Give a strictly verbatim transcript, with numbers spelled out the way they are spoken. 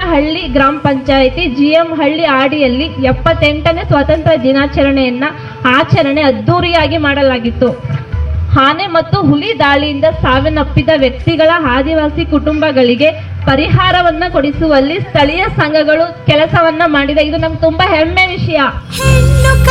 ಹಳ್ಳಿ ಗ್ರಾಮ ಪಂಚಾಯಿತಿ ಜಿಎಂ ಹಳ್ಳಿ ಆಡಿಯಲ್ಲಿ ಎಪ್ಪತ್ತೆಂಟನೇ ಸ್ವಾತಂತ್ರ್ಯ ದಿನಾಚರಣೆಯನ್ನ ಆಚರಣೆ ಅದ್ದೂರಿಯಾಗಿ ಮಾಡಲಾಗಿತ್ತು. ಆನೆ ಮತ್ತು ಹುಲಿ ದಾಳಿಯಿಂದ ಸಾವನ್ನಪ್ಪಿದ ವ್ಯಕ್ತಿಗಳ ಆದಿವಾಸಿ ಕುಟುಂಬಗಳಿಗೆ ಪರಿಹಾರವನ್ನ ಕೊಡಿಸುವಲ್ಲಿ ಸ್ಥಳೀಯ ಸಂಘಗಳು ಕೆಲಸವನ್ನ ಮಾಡಿದೆ. ಇದು ನಮ್ಗೆ ತುಂಬಾ ಹೆಮ್ಮೆ ವಿಷಯ.